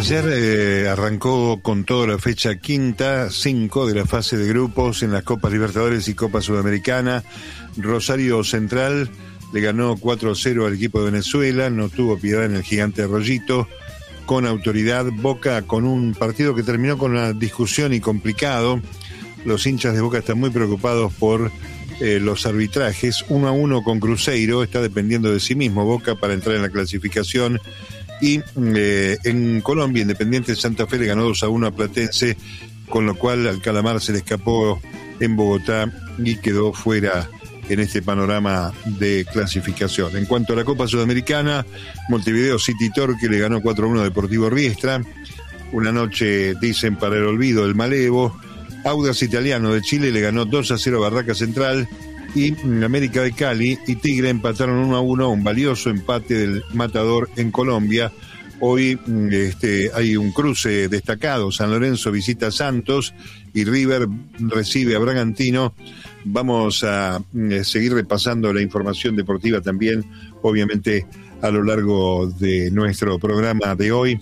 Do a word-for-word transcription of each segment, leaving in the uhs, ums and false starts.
Ayer eh, arrancó con toda la fecha quinta, cinco de la fase de grupos en las Copas Libertadores y Copa Sudamericana. Rosario Central le ganó cuatro a cero al equipo de Venezuela, no tuvo piedad en el gigante Arroyito, con autoridad. Boca con un partido que terminó con una discusión y complicado. Los hinchas de Boca están muy preocupados por eh, los arbitrajes. Uno a uno con Cruzeiro, está dependiendo de sí mismo Boca para entrar en la clasificación. Y eh, en Colombia, Independiente Santa Fe le ganó dos a uno a Platense, con lo cual al Calamar se le escapó en Bogotá y quedó fuera en este panorama de clasificación. En cuanto a la Copa Sudamericana, Montevideo City Torque le ganó cuatro a uno a Deportivo Riestra. Una noche, dicen, para el olvido del Malevo. Audax Italiano de Chile le ganó dos a cero a Barraca Central. Y América de Cali y Tigre empataron uno a uno, un valioso empate del Matador en Colombia. Hoy este, hay un cruce destacado. San Lorenzo visita a Santos y River recibe a Bragantino. Vamos a eh, seguir repasando la información deportiva también, obviamente, a lo largo de nuestro programa de hoy,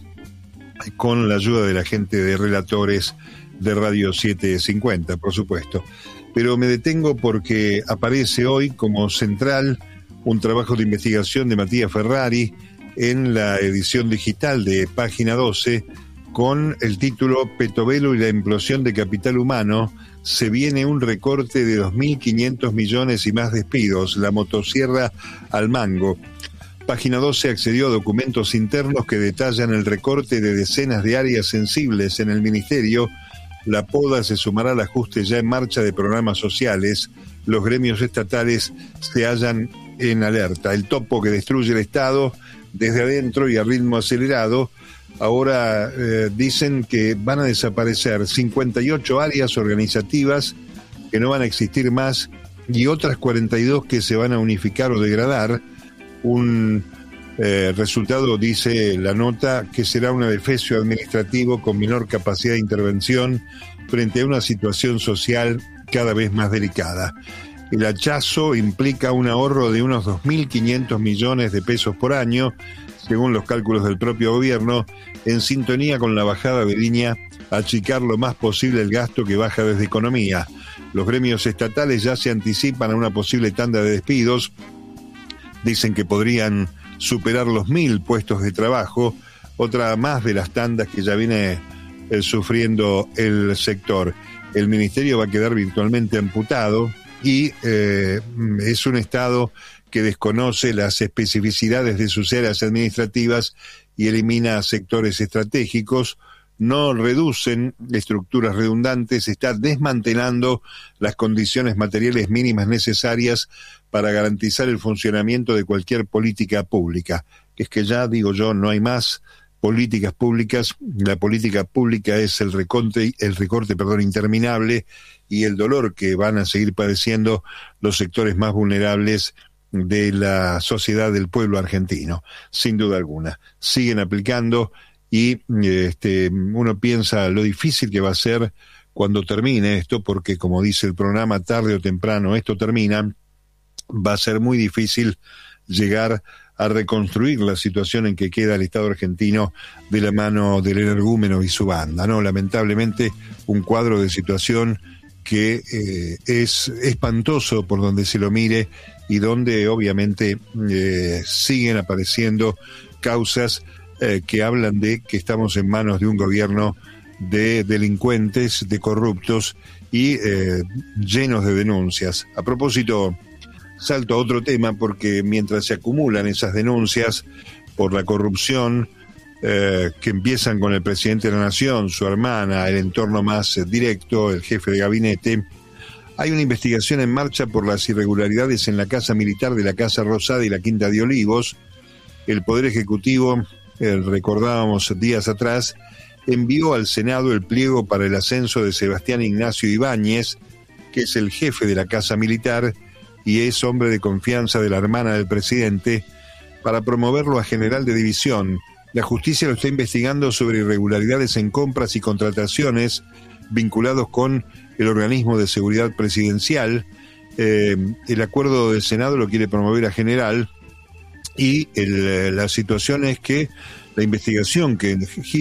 con la ayuda de la gente de relatores de Radio setecientos cincuenta, por supuesto. Pero me detengo porque aparece hoy como central un trabajo de investigación de Matías Ferrari en la edición digital de Página doce, con el título Petovelo y la implosión de capital humano. Se viene un recorte de dos mil quinientos millones y más despidos, la motosierra al mango. Página doce accedió a documentos internos que detallan el recorte de decenas de áreas sensibles en el ministerio. La poda se sumará al ajuste ya en marcha de programas sociales. Los gremios estatales se hallan en alerta. El topo que destruye el Estado desde adentro y a ritmo acelerado. Ahora eh, dicen que van a desaparecer cincuenta y ocho áreas organizativas que no van a existir más y otras cuarenta y dos que se van a unificar o degradar. Un eh, resultado, dice la nota, que será un adefesio administrativo con menor capacidad de intervención frente a una situación social cada vez más delicada. El hachazo implica un ahorro de unos dos mil quinientos millones de pesos por año, según los cálculos del propio gobierno, en sintonía con la bajada de línea, achicar lo más posible el gasto que baja desde economía. Los gremios estatales ya se anticipan a una posible tanda de despidos. Dicen que podrían superar los mil puestos de trabajo, otra más de las tandas que ya viene eh, sufriendo el sector. El ministerio va a quedar virtualmente amputado y eh, es un Estado que desconoce las especificidades de sus áreas administrativas y elimina sectores estratégicos. No reducen estructuras redundantes, está desmantelando las condiciones materiales mínimas necesarias para garantizar el funcionamiento de cualquier política pública. Es que ya, digo yo, no hay más políticas públicas. La política pública es el recorte, el recorte, perdón, interminable, y el dolor que van a seguir padeciendo los sectores más vulnerables de la sociedad del pueblo argentino, sin duda alguna. Siguen aplicando. Y este, uno piensa lo difícil que va a ser cuando termine esto, porque como dice el programa, tarde o temprano esto termina. Va a ser muy difícil llegar a reconstruir la situación en que queda el Estado argentino de la mano del energúmeno y su banda, ¿no? Lamentablemente, un cuadro de situación que eh, es espantoso por donde se lo mire y donde obviamente eh, siguen apareciendo causas Eh, que hablan de que estamos en manos de un gobierno de delincuentes, de corruptos y eh, llenos de denuncias. A propósito, salto a otro tema, porque mientras se acumulan esas denuncias por la corrupción eh, que empiezan con el presidente de la Nación, su hermana, el entorno más eh, directo, el jefe de gabinete, hay una investigación en marcha por las irregularidades en la Casa Militar de la Casa Rosada y la Quinta de Olivos. El Poder Ejecutivo, Eh, recordábamos días atrás, envió al Senado el pliego para el ascenso de Sebastián Ignacio Ibáñez, que es el jefe de la Casa Militar y es hombre de confianza de la hermana del presidente, para promoverlo a general de división. La justicia lo está investigando sobre irregularidades en compras y contrataciones vinculados con el organismo de seguridad presidencial. Eh, el acuerdo del Senado lo quiere promover a general. Y el, la situación es que la investigación que